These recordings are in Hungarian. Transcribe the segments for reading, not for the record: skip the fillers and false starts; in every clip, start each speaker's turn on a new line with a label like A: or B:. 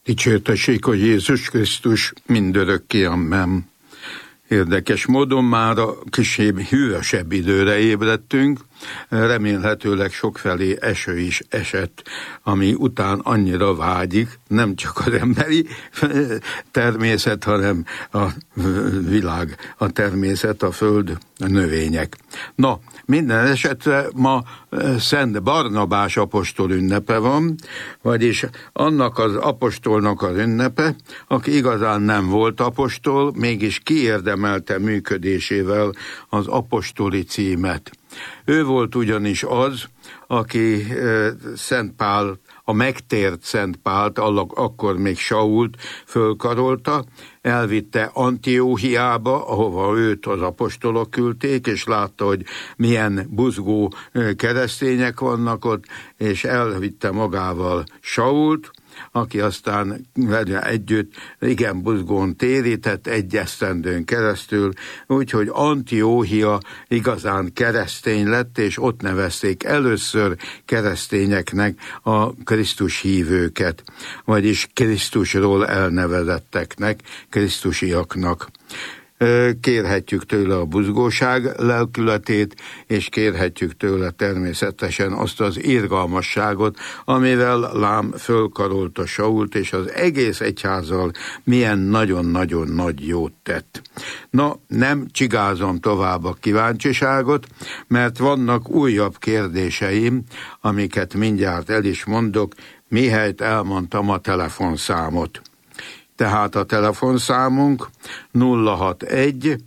A: Dicsértessék, hogy Jézus Krisztus mindörökké, amen. Érdekes módon már a kisebb, hűvösebb időre ébredtünk, remélhetőleg sokfelé eső is esett, ami után annyira vágyik, nem csak az emberi természet, hanem a világ, a természet, a föld, a növények. Na, minden esetre ma Szent Barnabás apostol ünnepe van, vagyis annak az apostolnak az ünnepe, aki igazán nem volt apostol, mégis kiérdemelte működésével az apostoli címet. Ő volt ugyanis az, aki Szent Pál, a megtért Szent Pált, akkor még Sault fölkarolta, elvitte Antióchiába, ahova őt az apostolok küldték, és látta, hogy milyen buzgó keresztények vannak ott, és elvitte magával Sault, aki aztán vele együtt igen buzgón térített egy esztendőn keresztül, úgyhogy Antióchia igazán keresztény lett, és ott nevezték először keresztényeknek a Krisztus hívőket, vagyis Krisztusról elnevezetteknek, krisztusiaknak. Kérhetjük tőle a buzgóság lelkületét, és kérhetjük tőle természetesen azt az irgalmasságot, amivel lám fölkarolta Sault, és az egész egyházzal milyen nagyon-nagyon nagy jót tett. Na, nem csigázom tovább a kíváncsiságot, mert vannak újabb kérdéseim, amiket mindjárt el is mondok, mihelyt elmondtam a telefonszámot. Tehát a telefonszámunk 061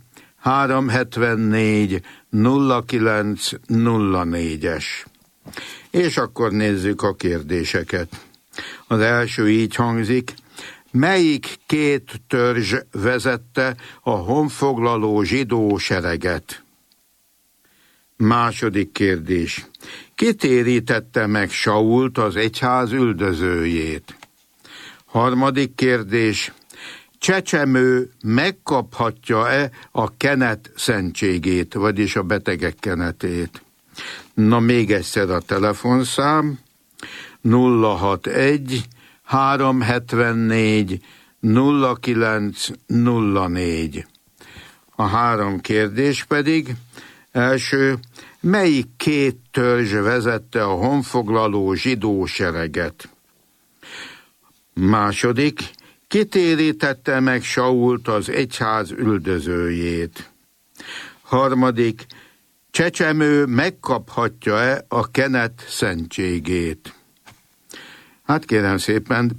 A: 374 0904-es. És akkor nézzük a kérdéseket. Az első így hangzik: melyik két törzs vezette a honfoglaló zsidó sereget? Második kérdés: ki térítette meg Sault, az egyház üldözőjét? Harmadik kérdés: csecsemő megkaphatja-e a kenet szentségét, vagyis a betegek kenetét? Na, még egyszer a telefonszám: 061 374 0904. A három kérdés pedig: első, melyik két törzs vezette a honfoglaló zsidó sereget? Második, kitérítette meg Sault, az egyház üldözőjét? Harmadik, csecsemő megkaphatja-e a kenet szentségét? Hát kérem szépen,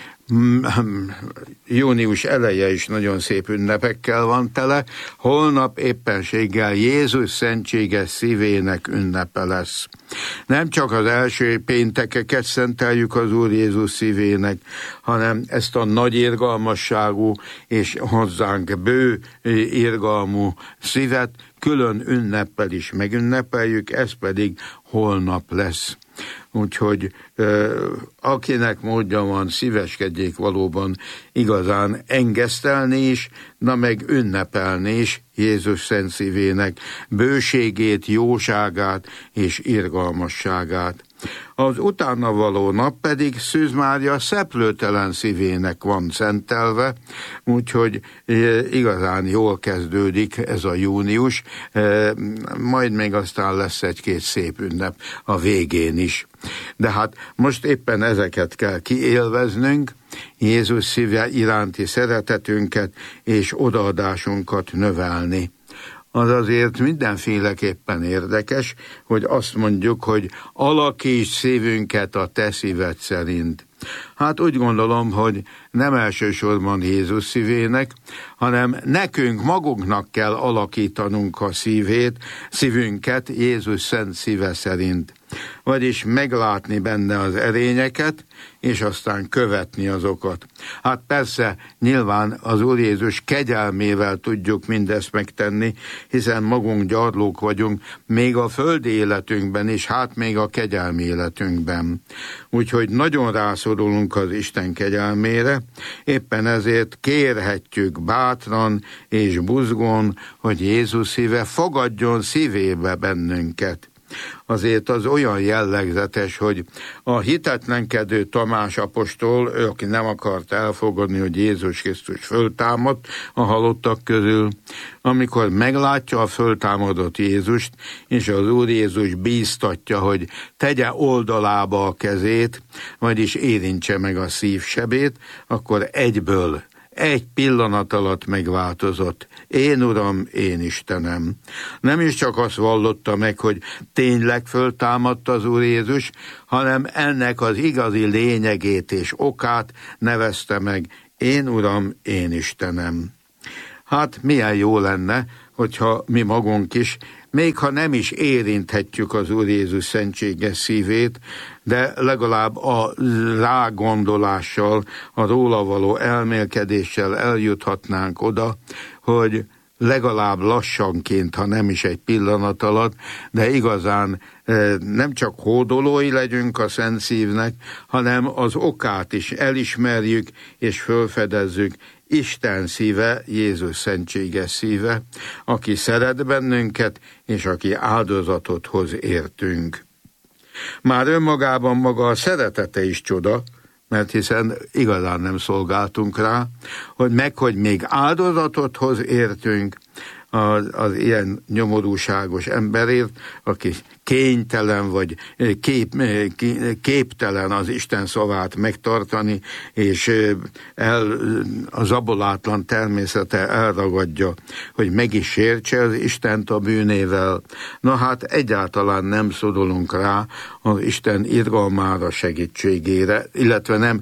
A: június eleje is nagyon szép ünnepekkel van tele, holnap éppenséggel Jézus szentséges szívének ünnepe lesz. Nem csak az első péntekeket szenteljük az Úr Jézus szívének, hanem ezt a nagy irgalmasságú és hozzánk bő irgalmú szívet külön ünneppel is megünnepeljük, ez pedig holnap lesz. Úgyhogy akinek módja van, szíveskedjék valóban igazán engesztelni is, na meg ünnepelni is Jézus szent szívének bőségét, jóságát és irgalmasságát. Az utána való nap pedig Szűz Mária szeplőtelen szívének van szentelve, úgyhogy igazán jól kezdődik ez a június, majd még aztán lesz egy-két szép ünnep a végén is. De hát most éppen ezeket kell kiélveznünk, Jézus szíve iránti szeretetünket és odaadásunkat növelni. Az azért mindenféleképpen érdekes, hogy azt mondjuk, hogy alakíts szívünket a te szíved szerint. Hát úgy gondolom, hogy nem elsősorban Jézus szívének, hanem nekünk magunknak kell alakítanunk a szívünket Jézus szent szíve szerint. Vagyis meglátni benne az erényeket, és aztán követni azokat. Hát persze, nyilván az Úr Jézus kegyelmével tudjuk mindezt megtenni, hiszen magunk gyarlók vagyunk, még a földi életünkben is, hát még a kegyelmi életünkben. Úgyhogy nagyon rászorulunk az Isten kegyelmére, éppen ezért kérhetjük bátran és buzgón, hogy Jézus szíve fogadjon szívébe bennünket. azért az olyan jellegzetes, hogy a hitetlenkedő Tamás apostol, aki nem akart elfogadni, hogy Jézus Krisztus föltámadt a halottak közül, amikor meglátja a föltámadott Jézust, és az Úr Jézus bíztatja, hogy tegye oldalába a kezét, vagyis érintse meg a szívsebét, akkor egyből, egy pillanat alatt megváltozott. Én Uram, én Istenem. Nem is csak azt vallotta meg, hogy tényleg föltámadt az Úr Jézus, hanem ennek az igazi lényegét és okát nevezte meg. Én Uram, én Istenem. Hát milyen jó lenne, hogyha mi magunk is, még ha nem is érinthetjük az Úr Jézus szentséges szívét, de legalább a rágondolással, a róla való elmélkedéssel eljuthatnánk oda, hogy legalább lassanként, ha nem is egy pillanat alatt, de igazán nem csak hódolói legyünk a Szent Szívnek, hanem az okát is elismerjük és felfedezzük. Isten szíve, Jézus szentséges szíve, aki szeret bennünket, és aki áldozatot hoz értünk. Már önmagában maga a szeretete is csoda, mert hiszen igazán nem szolgáltunk rá, hogy még áldozatot hoz értünk az ilyen nyomorúságos emberért, aki kénytelen vagy képtelen az Isten szavát megtartani, és az abolátlan természete elragadja, hogy meg is sértse az Istent a bűnével. Na hát egyáltalán nem szorulunk rá az Isten irgalmára, segítségére, illetve nem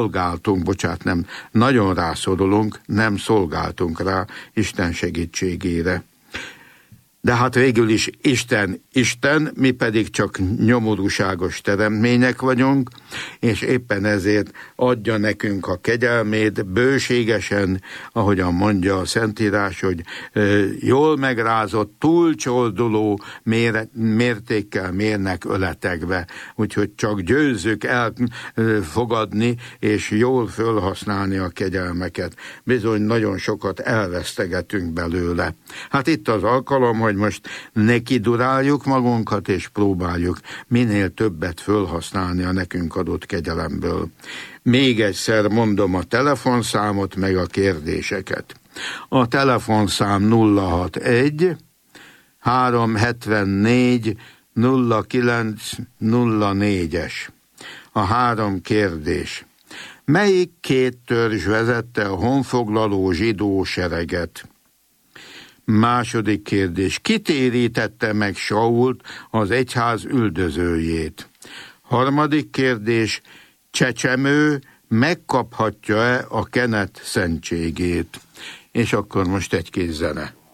A: nagyon rászorulunk, nem szolgáltunk rá Isten segítségére. De hát végül is Isten, mi pedig csak nyomorúságos teremtmények vagyunk, és éppen ezért adja nekünk a kegyelmét bőségesen, ahogyan mondja a Szentírás, hogy jól megrázott, túlcsolduló mértékkel mérnek öletekbe. Úgyhogy csak győzzük elfogadni, és jól fölhasználni a kegyelmeket. Bizony nagyon sokat elvesztegetünk belőle. Hát itt az alkalom, hogy most ne kiduráljuk magunkat, és próbáljuk minél többet fölhasználni a nekünk adott kegyelemből. Még egyszer mondom a telefonszámot, meg a kérdéseket. A telefonszám 061 374 0904-es. A 3 kérdés. Melyik 2 törzs vezette a honfoglaló zsidó sereget? Második kérdés. Kitérítette meg Sault, az egyház üldözőjét? Harmadik kérdés. Csecsemő megkaphatja-e a kenet szentségét? És akkor most egy kis zene.